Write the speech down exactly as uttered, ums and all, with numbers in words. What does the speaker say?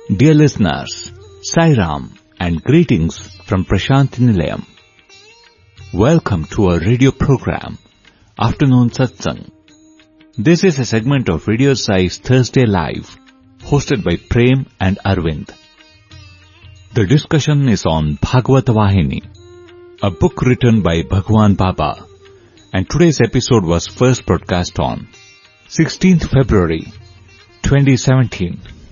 Dear listeners, Sai Ram and greetings from Prashanthi Nilayam. Welcome to our radio program, Afternoon Satsang. This is a segment of Radio Sai's Thursday Live, hosted by Prem and Arvind. The discussion is on Bhagavata Vahini, a book written by Bhagwan Baba, and today's episode was first broadcast on sixteenth February twenty seventeen.